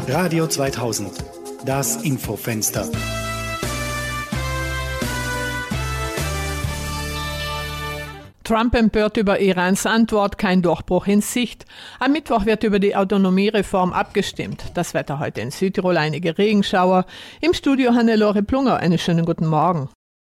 Radio 2000, das Infofenster. Trump empört über Irans Antwort, kein Durchbruch in Sicht. Am Mittwoch wird über die Autonomiereform abgestimmt. Das Wetter heute in Südtirol, einige Regenschauer. Im Studio Hannelore Plunger, einen schönen guten Morgen.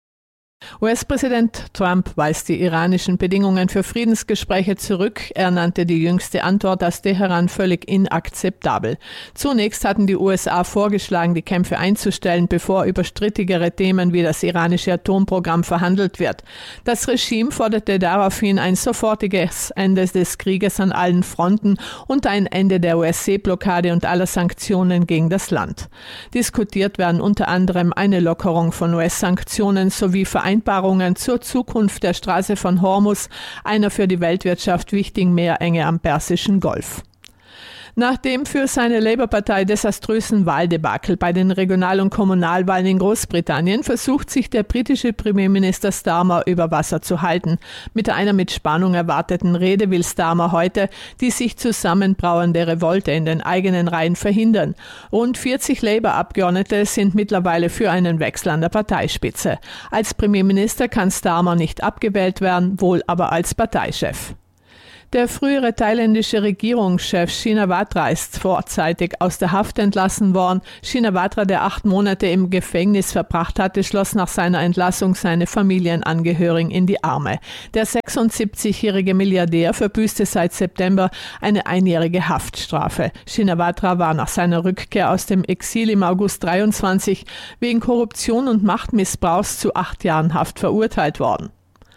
US-Präsident Trump weist die iranischen Bedingungen für Friedensgespräche zurück. Er nannte die jüngste Antwort aus Teheran völlig inakzeptabel. Zunächst hatten die USA vorgeschlagen, die Kämpfe einzustellen, bevor über strittigere Themen wie das iranische Atomprogramm verhandelt wird. Das Regime forderte daraufhin ein sofortiges Ende des Krieges an allen Fronten und ein Ende der US-Seeblockade und aller Sanktionen gegen das Land. Diskutiert werden unter anderem eine Lockerung von US-Sanktionen sowie Vereinbarungen zur Zukunft der Straße von Hormuz, einer für die Weltwirtschaft wichtigen Meerenge am Persischen Golf. Nach dem für seine Labour-Partei desaströsen Wahldebakel bei den Regional- und Kommunalwahlen in Großbritannien versucht sich der britische Premierminister Starmer über Wasser zu halten. Mit einer mit Spannung erwarteten Rede will Starmer heute die sich zusammenbrauende Revolte in den eigenen Reihen verhindern. Rund 40 Labour-Abgeordnete sind mittlerweile für einen Wechsel an der Parteispitze. Als Premierminister kann Starmer nicht abgewählt werden, wohl aber als Parteichef. Der frühere thailändische Regierungschef Shinawatra ist vorzeitig aus der Haft entlassen worden. Shinawatra, der 8 Monate im Gefängnis verbracht hatte, schloss nach seiner Entlassung seine Familienangehörigen in die Arme. Der 76-jährige Milliardär verbüßte seit September eine 1-jährige Haftstrafe. Shinawatra war nach seiner Rückkehr aus dem Exil im August 23 wegen Korruption und Machtmissbrauchs zu 8 Jahren Haft verurteilt worden.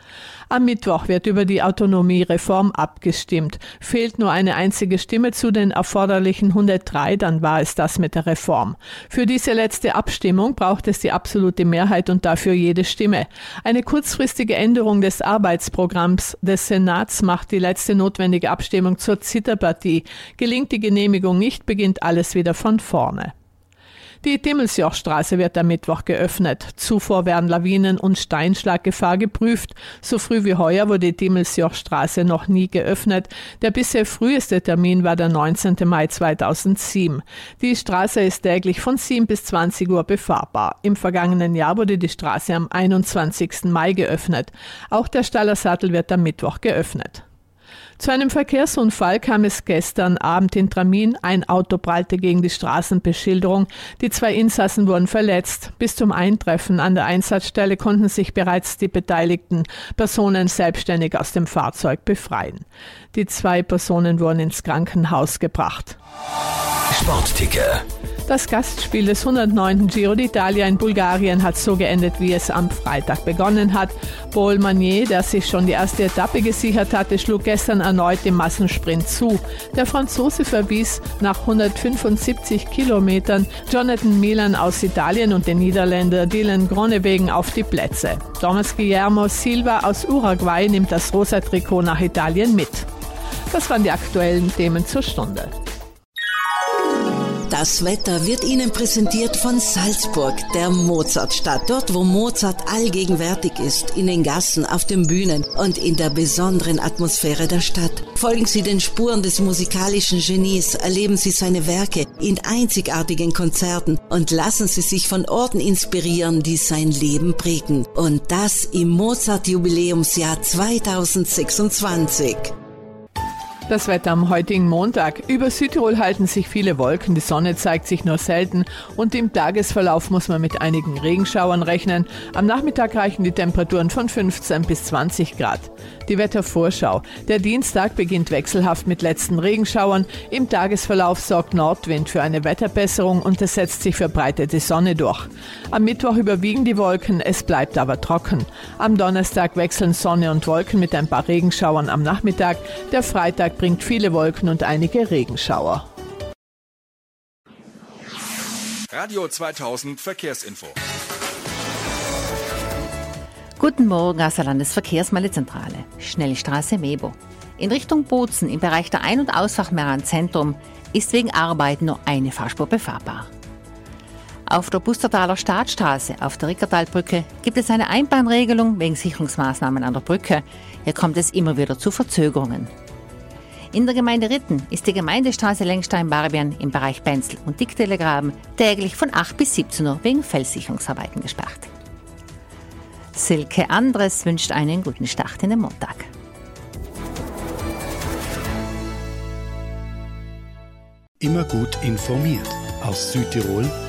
Am Mittwoch wird über die Autonomiereform abgestimmt. Fehlt nur eine einzige Stimme zu den erforderlichen 103, dann war es das mit der Reform. Für diese letzte Abstimmung braucht es die absolute Mehrheit und dafür jede Stimme. Eine kurzfristige Änderung des Arbeitsprogramms des Senats macht die letzte notwendige Abstimmung zur Zitterpartie. Gelingt die Genehmigung nicht, beginnt alles wieder von vorne. Die Timmelsjochstraße wird am Mittwoch geöffnet. Zuvor werden Lawinen- und Steinschlaggefahr geprüft. So früh wie heuer wurde die Timmelsjochstraße noch nie geöffnet. Der bisher früheste Termin war der 19. Mai 2007. Die Straße ist täglich von 7 bis 20 Uhr befahrbar. Im vergangenen Jahr wurde die Straße am 21. Mai geöffnet. Auch der Stallersattel wird am Mittwoch geöffnet. Zu einem Verkehrsunfall kam es gestern Abend in Tramin. Ein Auto prallte gegen die Straßenbeschilderung. Die 2 Insassen wurden verletzt. Bis zum Eintreffen an der Einsatzstelle konnten sich bereits die beteiligten Personen selbstständig aus dem Fahrzeug befreien. Die 2 Personen wurden ins Krankenhaus gebracht. Sportticker. Das Gastspiel des 109. Giro d'Italia in Bulgarien hat so geendet, wie es am Freitag begonnen hat. Paul Magnier, der sich schon die erste Etappe gesichert hatte, schlug gestern erneut dem Massensprint zu. Der Franzose verwies nach 175 Kilometern Jonathan Milan aus Italien und den Niederländer Dylan Groenewegen auf die Plätze. Thomas Guillermo Silva aus Uruguay nimmt das rosa Trikot nach Italien mit. Das waren die aktuellen Themen zur Stunde. Das Wetter wird Ihnen präsentiert von Salzburg, der Mozartstadt. Dort, wo Mozart allgegenwärtig ist, in den Gassen, auf den Bühnen und in der besonderen Atmosphäre der Stadt. Folgen Sie den Spuren des musikalischen Genies, erleben Sie seine Werke in einzigartigen Konzerten und lassen Sie sich von Orten inspirieren, die sein Leben prägen. Und das im Mozart-Jubiläumsjahr 2026. Das Wetter am heutigen Montag. Über Südtirol halten sich viele Wolken, die Sonne zeigt sich nur selten und im Tagesverlauf muss man mit einigen Regenschauern rechnen. Am Nachmittag reichen die Temperaturen von 15 bis 20 Grad. Die Wettervorschau. Der Dienstag beginnt wechselhaft mit letzten Regenschauern. Im Tagesverlauf sorgt Nordwind für eine Wetterbesserung und es setzt sich verbreitete Sonne durch. Am Mittwoch überwiegen die Wolken, es bleibt aber trocken. Am Donnerstag wechseln Sonne und Wolken mit ein paar Regenschauern am Nachmittag. Der Freitag bringt viele Wolken und einige Regenschauer. Radio 2000 Verkehrsinfo. Guten Morgen aus der Landesverkehrsmeldezentrale. Schnellstraße Mebo. In Richtung Bozen im Bereich der Ein- und Ausfahrt Meran Zentrum ist wegen Arbeiten nur eine Fahrspur befahrbar. Auf der Pustertaler Staatsstraße auf der Rickertalbrücke gibt es eine Einbahnregelung wegen Sicherungsmaßnahmen an der Brücke. Hier kommt es immer wieder zu Verzögerungen. In der Gemeinde Ritten ist die Gemeindestraße Lengstein-Barbian im Bereich Benzel und Dickdelegraben täglich von 8 bis 17 Uhr wegen Felssicherungsarbeiten gesperrt. Silke Andres wünscht einen guten Start in den Montag. Immer gut informiert. Aus Südtirol